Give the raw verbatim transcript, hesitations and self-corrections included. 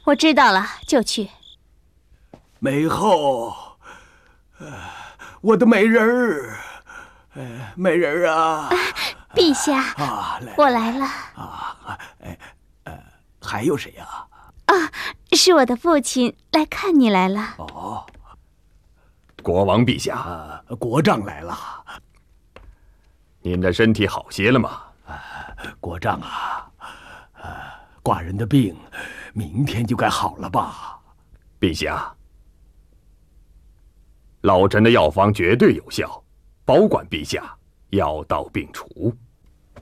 我知道了，就去。 美后，呃，我的美人儿，呃，美人儿啊！ 啊陛下， 啊，来我来了。 啊，哎，呃，还有谁呀？ 啊，是我的父亲来看你来了。 哦， 国王陛下， 啊，国丈来了。 您的身体好些了吗？ 啊，国丈啊，啊，寡人的病，明天就该好了吧？ 陛下，老臣的药方绝对有效，保管陛下药到病除。